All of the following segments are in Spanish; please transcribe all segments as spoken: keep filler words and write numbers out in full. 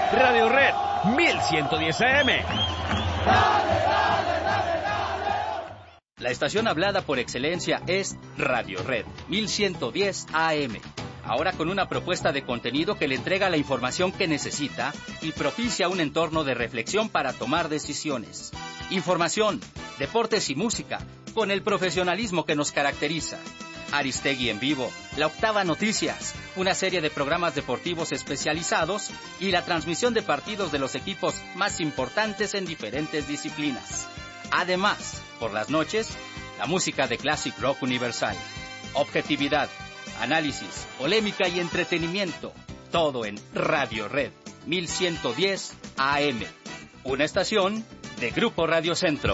Radio Red mil ciento diez A M. La estación hablada por excelencia es Radio Red mil ciento diez A M. Ahora con una propuesta de contenido que le entrega la información que necesita y propicia un entorno de reflexión para tomar decisiones. Información, deportes y música, con el profesionalismo que nos caracteriza. Aristegui en vivo, La Octava Noticias, una serie de programas deportivos especializados y la transmisión de partidos de los equipos más importantes en diferentes disciplinas. Además, por las noches, la música de Classic Rock Universal. Objetividad, análisis, polémica y entretenimiento. Todo en Radio Red mil ciento diez A M. Una estación de Grupo Radio Centro.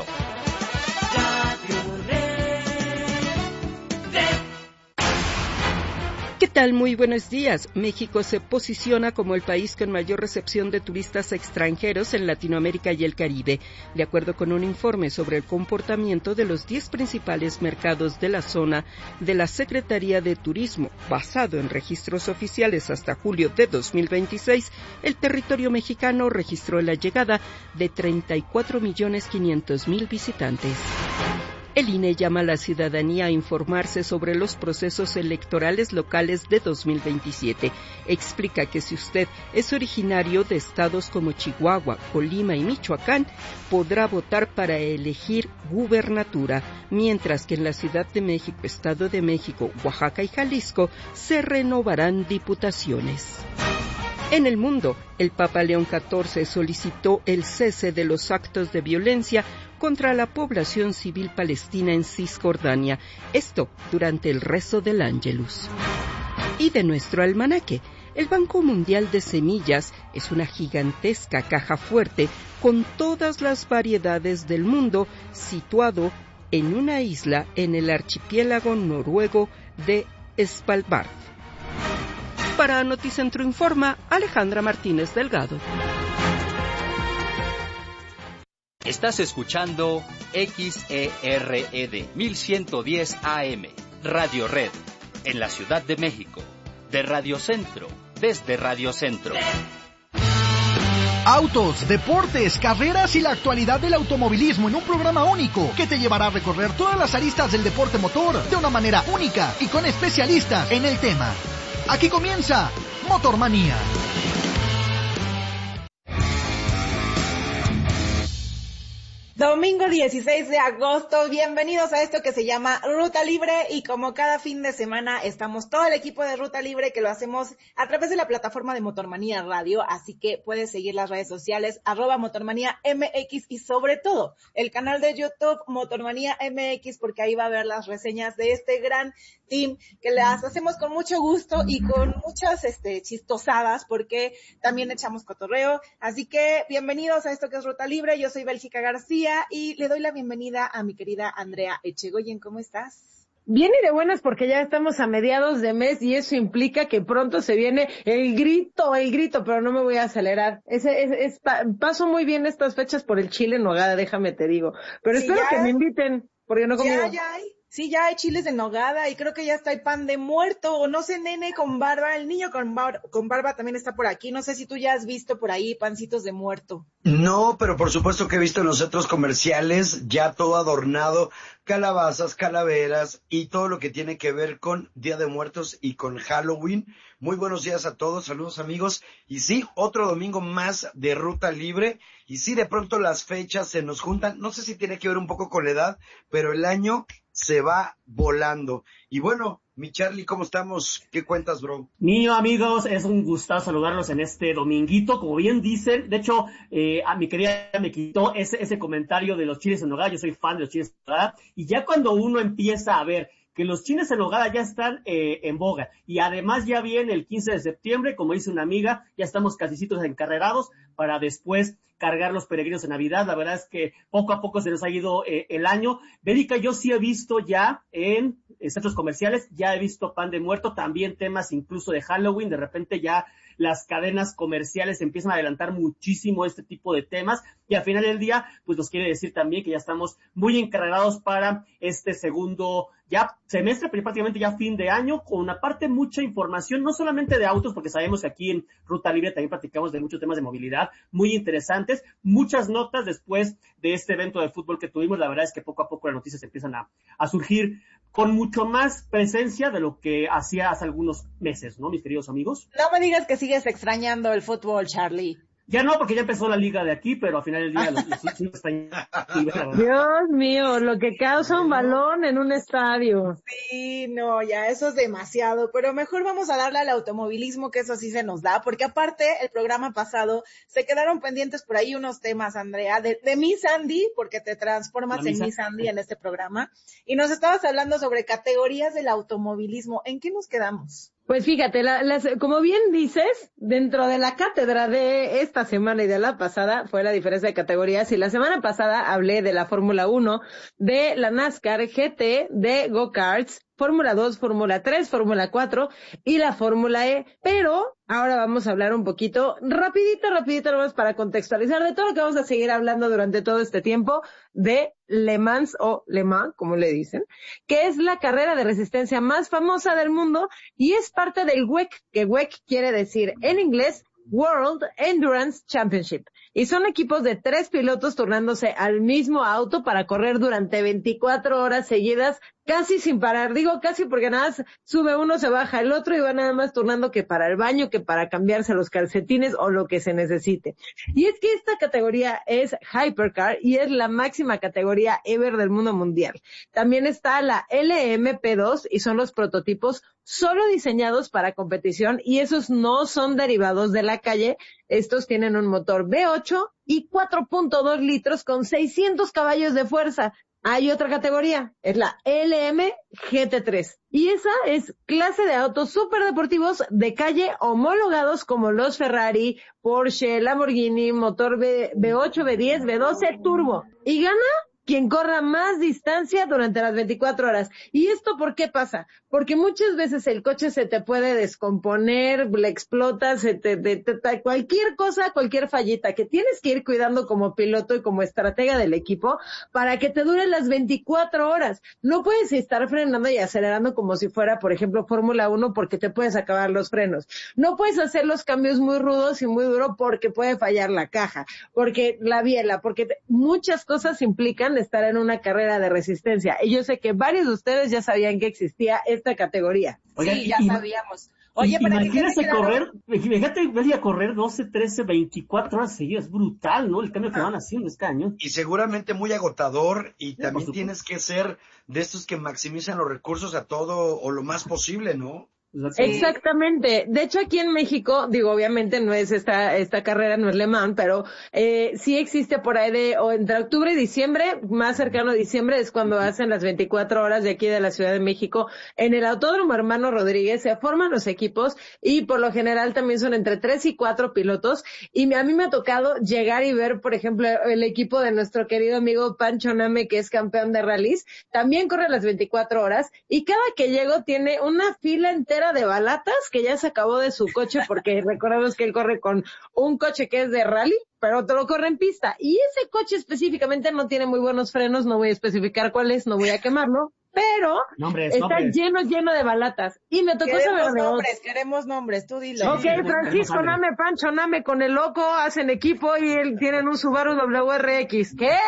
¿Qué tal? Muy buenos días. México se posiciona como el país con mayor recepción de turistas extranjeros en Latinoamérica y el Caribe, de acuerdo con un informe sobre el comportamiento de los diez principales mercados de la zona de la Secretaría de Turismo. Basado en registros oficiales hasta julio de dos mil veintiséis, el territorio mexicano registró la llegada de treinta y cuatro millones quinientos mil visitantes. El I N E llama a la ciudadanía a informarse sobre los procesos electorales locales de dos mil veintisiete. Explica que si usted es originario de estados como Chihuahua, Colima y Michoacán, podrá votar para elegir gubernatura, mientras que en la Ciudad de México, Estado de México, Oaxaca y Jalisco se renovarán diputaciones. En el mundo, el Papa León catorce solicitó el cese de los actos de violencia contra la población civil palestina en Cisjordania, esto durante el rezo del Ángelus. Y de nuestro almanaque, el Banco Mundial de Semillas es una gigantesca caja fuerte con todas las variedades del mundo, situado en una isla en el archipiélago noruego de Svalbard. Para Noticentro Informa, Alejandra Martínez Delgado. Estás escuchando X E R E D mil ciento diez A M, Radio Red, en la Ciudad de México, de Radio Centro, desde Radio Centro. Autos, deportes, carreras y la actualidad del automovilismo en un programa único que te llevará a recorrer todas las aristas del deporte motor de una manera única y con especialistas en el tema. Aquí comienza Motormanía. Domingo dieciséis de agosto, bienvenidos a esto que se llama Ruta Libre, y como cada fin de semana estamos todo el equipo de Ruta Libre, que lo hacemos a través de la plataforma de Motormanía Radio, así que puedes seguir las redes sociales, arroba Motormanía M X, y sobre todo el canal de YouTube Motormanía M X, porque ahí va a ver las reseñas de este gran team que las hacemos con mucho gusto y con muchas este chistosadas, porque también echamos cotorreo. Así que bienvenidos a esto que es Ruta Libre. Yo soy Bélgica García y le doy la bienvenida a mi querida Andrea Echegoyen. ¿Cómo estás? Bien y de buenas, porque ya estamos a mediados de mes y eso implica que pronto se viene el grito, el grito, pero no me voy a acelerar. Ese, es, es, paso muy bien estas fechas por el chile en nogada, déjame te digo. Pero sí, espero ya, que me inviten, porque no he comido. Ya, ya hay. Sí, ya hay chiles de nogada y creo que ya está el pan de muerto, o no sé, nene con barba, el niño con barba, con barba también está por aquí. No sé si tú ya has visto por ahí pancitos de muerto. No, pero por supuesto que he visto en los centros comerciales ya todo adornado, calabazas, calaveras y todo lo que tiene que ver con Día de Muertos y con Halloween. Muy buenos días a todos, saludos amigos. Y sí, otro domingo más de Ruta Libre. Y sí, de pronto las fechas se nos juntan. No sé si tiene que ver un poco con la edad, pero el año se va volando. Y bueno, mi Charlie, ¿cómo estamos? ¿Qué cuentas, bro? Mío, amigos, es un gustazo saludarlos en este dominguito, como bien dicen. De hecho, eh, a mi querida me quitó ese, ese comentario de los chiles en nogada. Yo soy fan de los chiles en nogada. Y ya cuando uno empieza a ver que los chiles en nogada ya están eh, en boga, y además ya viene el quince de septiembre, como dice una amiga, ya estamos casicitos encarrerados para después cargar los peregrinos en Navidad. La verdad es que poco a poco se nos ha ido eh, el año. Verica, yo sí he visto ya en, en centros comerciales, ya he visto pan de muerto, también temas incluso de Halloween. De repente ya las cadenas comerciales empiezan a adelantar muchísimo este tipo de temas, y al final del día, pues nos quiere decir también que ya estamos muy encargados para este segundo ya semestre, pero prácticamente ya fin de año, con una parte mucha información, no solamente de autos, porque sabemos que aquí en Ruta Libre también platicamos de muchos temas de movilidad muy interesantes, muchas notas después de este evento de fútbol que tuvimos. La verdad es que poco a poco las noticias empiezan a, a surgir con mucho más presencia de lo que hacía hace algunos meses, ¿no, mis queridos amigos? No me digas que sigues extrañando el fútbol, Charlie. Ya no, porque ya empezó la liga de aquí, pero al final del día los, los, los, los extrañamos. Dios mío, lo que causa un balón en un estadio. Sí, no, ya eso es demasiado, pero mejor vamos a darle al automovilismo, que eso sí se nos da, porque aparte el programa pasado se quedaron pendientes por ahí unos temas, Andrea, de, de Miss Andy, porque te transformas la en Miss Andy en este programa, y nos estabas hablando sobre categorías del automovilismo. ¿En qué nos quedamos? Pues fíjate, la, las, como bien dices, dentro de la cátedra de esta semana y de la pasada fue la diferencia de categorías, y la semana pasada hablé de la Fórmula uno, de la NASCAR G T, de Go-Karts, Fórmula dos, Fórmula tres, Fórmula cuatro y la Fórmula E, pero ahora vamos a hablar un poquito, rapidito, rapidito, nomás para contextualizar de todo lo que vamos a seguir hablando durante todo este tiempo, de Le Mans o Le Mans, como le dicen, que es la carrera de resistencia más famosa del mundo y es parte del W E C, que W E C quiere decir en inglés World Endurance Championship. Y son equipos de tres pilotos turnándose al mismo auto para correr durante veinticuatro horas seguidas, casi sin parar. Digo casi porque nada más sube uno, se baja el otro y va nada más turnando que para el baño, que para cambiarse los calcetines o lo que se necesite. Y es que esta categoría es Hypercar y es la máxima categoría ever del mundo mundial. También está la L M P dos y son los prototipos solo diseñados para competición, y esos no son derivados de la calle. Estos tienen un motor V ocho y cuatro punto dos litros con seiscientos caballos de fuerza. Hay otra categoría, es la L M G T tres. Y esa es clase de autos superdeportivos de calle homologados como los Ferrari, Porsche, Lamborghini, motor V ocho, V diez, V doce, turbo. Y gana quien corra más distancia durante las veinticuatro horas. ¿Y esto por qué pasa? Porque muchas veces el coche se te puede descomponer, le explota, se te, te, te, cualquier cosa, cualquier fallita, que tienes que ir cuidando como piloto y como estratega del equipo para que te duren las veinticuatro horas. No puedes estar frenando y acelerando como si fuera, por ejemplo, Fórmula uno, porque te puedes acabar los frenos. No puedes hacer los cambios muy rudos y muy duro porque puede fallar la caja, porque la biela, porque te, muchas cosas implican de estar en una carrera de resistencia. Y yo sé que varios de ustedes ya sabían que existía esta categoría. Oigan, sí, ya y, sabíamos. Oye, pero imagínate correr, imagínate ver a correr doce, trece, veinticuatro horas seguidas, es brutal, ¿no? El cambio que van haciendo es cañón. Y seguramente muy agotador, y sí, también tienes que ser de estos que maximizan los recursos a todo o lo más posible, ¿no? Exactamente. De hecho, aquí en México, digo, obviamente no es esta esta carrera, no es Le Mans, pero eh, sí existe por ahí de, o entre octubre y diciembre, más cercano a diciembre, es cuando hacen las veinticuatro horas de aquí de la Ciudad de México. En el Autódromo Hermano Rodríguez se forman los equipos y por lo general también son entre tres y cuatro pilotos. Y a mí me ha tocado llegar y ver, por ejemplo, el equipo de nuestro querido amigo Pancho Name, que es campeón de rallies, también corre las veinticuatro horas y cada que llego tiene una fila entera de balatas que ya se acabó de su coche, porque recordemos que él corre con un coche que es de rally, pero otro lo corre en pista, y ese coche específicamente no tiene muy buenos frenos, no voy a especificar cuál es, no voy a quemarlo, pero nombres, está nombres. lleno, lleno de balatas. Y me tocó queremos saber nombres, queremos nombres, tú dilo. Ok, Francisco Name, Pancho Name con el loco hacen equipo y él tienen un Subaru W R X. ¿Qué?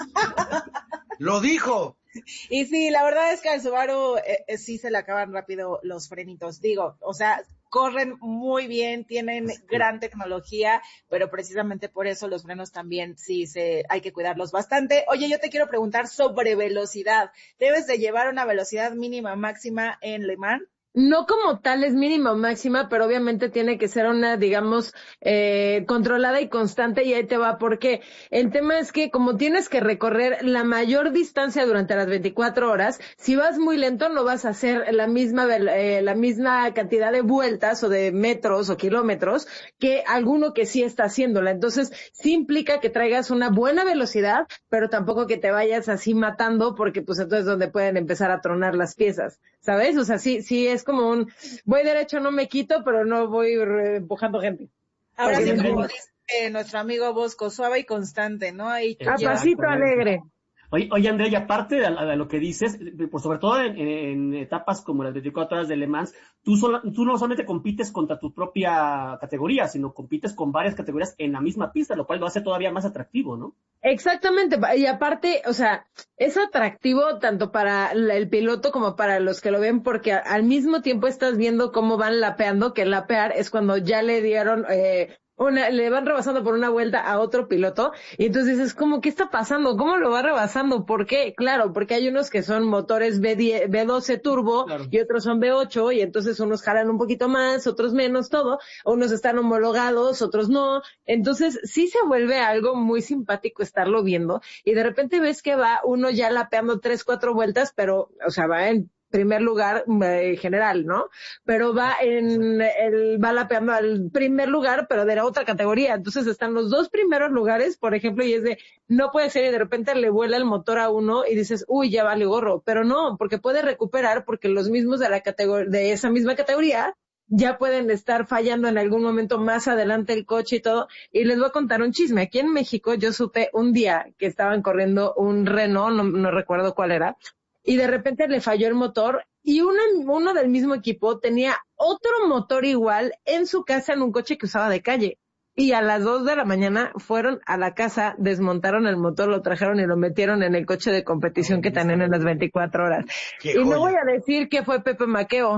¡Lo dijo! Y sí, la verdad es que al Subaru eh, eh, sí se le acaban rápido los frenitos. Digo, o sea, corren muy bien, tienen gran tecnología, pero precisamente por eso los frenos también sí se hay que cuidarlos bastante. Oye, yo te quiero preguntar sobre velocidad. ¿Debes de llevar una velocidad mínima máxima en Le Mans? No como tal es mínima o máxima, pero obviamente tiene que ser una, digamos, eh, controlada y constante, y ahí te va, porque el tema es que como tienes que recorrer la mayor distancia durante las veinticuatro horas, si vas muy lento no vas a hacer la misma, eh, la misma cantidad de vueltas o de metros o kilómetros que alguno que sí está haciéndola. Entonces, sí implica que traigas una buena velocidad, pero tampoco que te vayas así matando, porque pues entonces es donde pueden empezar a tronar las piezas, ¿sabes? O sea, sí, sí es como un, voy derecho, no me quito, pero no voy re- empujando gente. Ahora sí, Oye, como Andrea, dice eh, nuestro amigo Bosco, suave y constante, ¿no? Ahí A lleva. pasito alegre. Oye, oye, Andrea, y aparte de, de lo que dices, por sobre todo en, en etapas como las veinticuatro horas de Le Mans, tú, solo, tú no solamente compites contra tu propia categoría, sino compites con varias categorías en la misma pista, lo cual lo hace todavía más atractivo, ¿no? Exactamente, y aparte, o sea, es atractivo tanto para el piloto como para los que lo ven, porque al mismo tiempo estás viendo cómo van lapeando, que lapear es cuando ya le dieron, eh, una, le van rebasando por una vuelta a otro piloto, y entonces dices, ¿cómo, qué está pasando? ¿Cómo lo va rebasando? ¿Por qué? Claro, porque hay unos que son motores B diez, B doce turbo, Claro. y otros son B ocho, y entonces unos jalan un poquito más, otros menos, todo, unos están homologados, otros no, entonces sí se vuelve algo muy simpático estarlo viendo, y de repente ves que va uno ya lapeando tres, cuatro vueltas, pero, o sea, va en primer lugar eh, general, ¿no? Pero va en el, va lapeando al primer lugar, pero de la otra categoría. Entonces están los dos primeros lugares, por ejemplo, y es de, no puede ser, y de repente le vuela el motor a uno y dices, uy, ya vale gorro. Pero no, porque puede recuperar, porque los mismos de la categoría, de esa misma categoría, ya pueden estar fallando en algún momento más adelante el coche y todo. Y les voy a contar un chisme. Aquí en México yo supe un día que estaban corriendo un Renault, no, no recuerdo cuál era, y de repente le falló el motor, y uno, uno del mismo equipo tenía otro motor igual en su casa en un coche que usaba de calle. Y a las dos de la mañana fueron a la casa, desmontaron el motor, lo trajeron y lo metieron en el coche de competición que tenían en las veinticuatro horas. Qué Y no joya. voy a decir que fue Pepe Maqueo.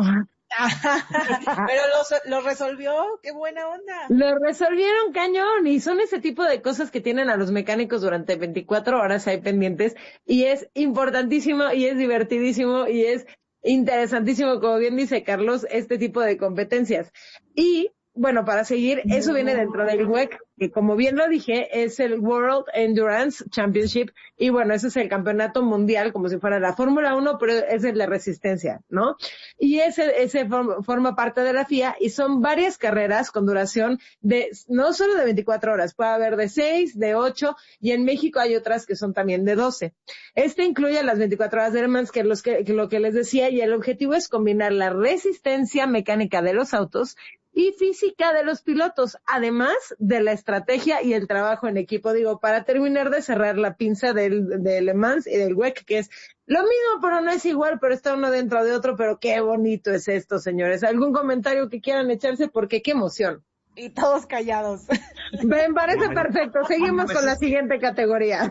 Pero lo, lo resolvió, qué buena onda. Lo resolvieron cañón, y son ese tipo de cosas que tienen a los mecánicos durante veinticuatro horas ahí pendientes, y es importantísimo y es divertidísimo y es interesantísimo, como bien dice Carlos, este tipo de competencias. Y bueno, para seguir, eso viene dentro del W E C, que como bien lo dije, es el World Endurance Championship, y bueno, ese es el campeonato mundial, como si fuera la Fórmula uno, pero es el de resistencia, ¿no? Y ese, ese form, forma parte de la F I A, y son varias carreras con duración de, no solo de veinticuatro horas, puede haber de seis, de ocho, y en México hay otras que son también de doce. Este incluye las veinticuatro horas de Le Mans, que es los que, que lo que les decía, y el objetivo es combinar la resistencia mecánica de los autos y física de los pilotos, además de la estrategia y el trabajo en equipo. Digo, para terminar de cerrar la pinza del, de Le Mans y del W E C, que es lo mismo, pero no es igual, pero está uno dentro de otro, pero qué bonito es esto, señores. ¿Algún comentario que quieran echarse? Porque qué emoción. Y todos callados. Me parece perfecto. Seguimos con la siguiente categoría.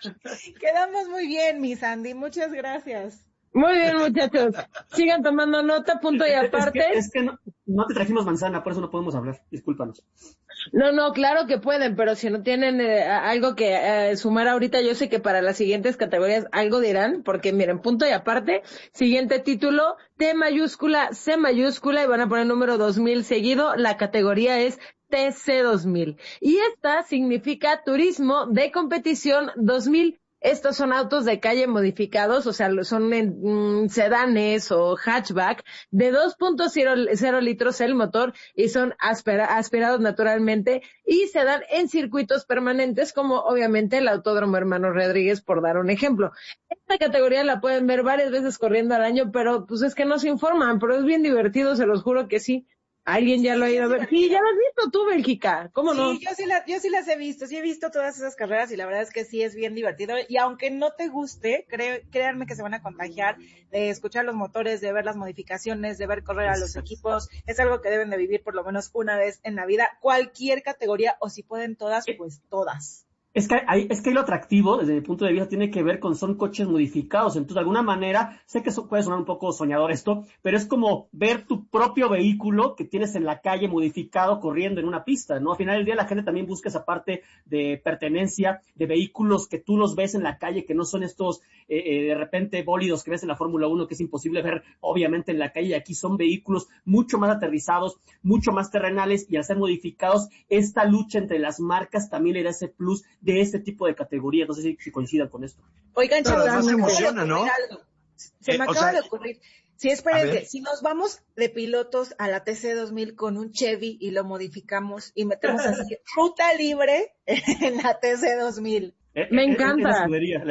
Quedamos muy bien, mi Sandy. Muchas gracias. Muy bien, muchachos. Sigan tomando nota, punto y aparte. Es que, es que no, no te trajimos manzana, por eso no podemos hablar. Discúlpanos. No, no, claro que pueden, pero si no tienen eh, algo que eh, sumar ahorita, yo sé que para las siguientes categorías algo dirán, porque miren, punto y aparte, siguiente título, T mayúscula, C mayúscula, y van a poner número dos mil seguido, la categoría es T C dos mil. Y esta significa Turismo de Competición dos mil. Estos son autos de calle modificados, o sea, son mm, sedanes o hatchback de dos punto cero litros el motor, y son aspira, aspirados naturalmente, y se dan en circuitos permanentes, como obviamente el Autódromo Hermano Rodríguez, por dar un ejemplo. Esta categoría la pueden ver varias veces corriendo al año, pero pues es que no se informan, pero es bien divertido, se los juro que sí. ¿Alguien ya lo ha ido a ver? Sí, ya lo has visto tú, Bélgica. ¿Cómo no? Sí, yo sí, la, yo sí las he visto. Sí he visto todas esas carreras y la verdad es que sí es bien divertido. Y aunque no te guste, cre- créanme que se van a contagiar de escuchar los motores, de ver las modificaciones, de ver correr a los equipos. Es algo que deben de vivir por lo menos una vez en la vida. Cualquier categoría, o si pueden todas, pues todas. Es que hay, es que hay lo atractivo, desde mi punto de vista, tiene que ver con, son coches modificados. Entonces, de alguna manera, sé que eso puede sonar un poco soñador esto, pero es como ver tu propio vehículo que tienes en la calle modificado corriendo en una pista, ¿no? Al final del día la gente también busca esa parte de pertenencia, de vehículos que tú los ves en la calle, que no son estos, eh, eh, de repente, bólidos que ves en la Fórmula uno, que es imposible ver, obviamente, en la calle. Aquí son vehículos mucho más aterrizados, mucho más terrenales, y al ser modificados, esta lucha entre las marcas también le da ese plus de este tipo de categoría. No sé si, si coincidan con esto. Oigan, chavos, además se me emociona, acaba de ocurrir ¿no? algo. Se Eh, me o acaba sea, de ocurrir. Sí, espérense, si nos vamos de pilotos a la T C dos mil con un Chevy y lo modificamos y metemos así ruta libre en la T C dos mil. Me encanta. Es, es, es la escudería, la